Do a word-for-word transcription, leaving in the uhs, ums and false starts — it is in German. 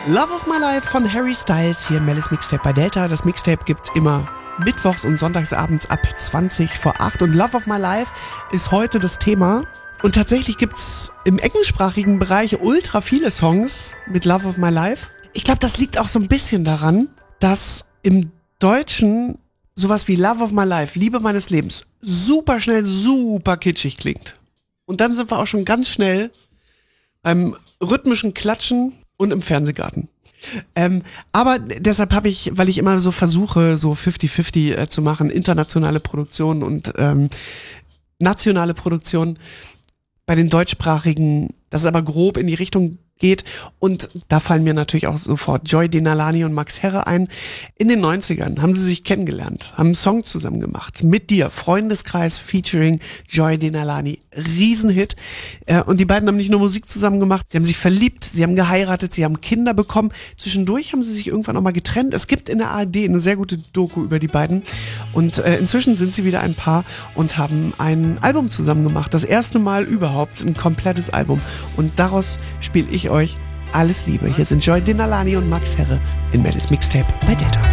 Love of My Life von Harry Styles hier in Mellis Mixtape bei Delta. Das Mixtape gibt's immer mittwochs und sonntagsabends ab zwanzig vor acht. Und Love of My Life ist heute das Thema. Und tatsächlich gibt's im englischsprachigen Bereich ultra viele Songs mit Love of My Life. Ich glaube, das liegt auch so ein bisschen daran, dass im Deutschen sowas wie Love of My Life, Liebe meines Lebens, super schnell, super kitschig klingt. Und dann sind wir auch schon ganz schnell beim rhythmischen Klatschen und im Fernsehgarten. Ähm, aber deshalb habe ich, weil ich immer so versuche, so fifty fifty äh, zu machen, internationale Produktionen und ähm, nationale Produktionen, bei den deutschsprachigen, dass es aber grob in die Richtung geht. Und da fallen mir natürlich auch sofort Joy Denalani und Max Herre ein. In den neunzigern haben sie sich kennengelernt, haben einen Song zusammen gemacht. Mit dir, Freundeskreis featuring Joy Denalani. Riesenhit. Und die beiden haben nicht nur Musik zusammen gemacht, sie haben sich verliebt, sie haben geheiratet, sie haben Kinder bekommen. Zwischendurch haben sie sich irgendwann auch mal getrennt. Es gibt in der A R D eine sehr gute Doku über die beiden. Und äh, inzwischen sind sie wieder ein Paar und haben ein Album zusammen gemacht. Das erste Mal überhaupt ein komplettes Album. Und daraus spiele ich euch alles Liebe. Hier sind Joy Denalani und Max Herre in Mellis Mixtape bei Delta.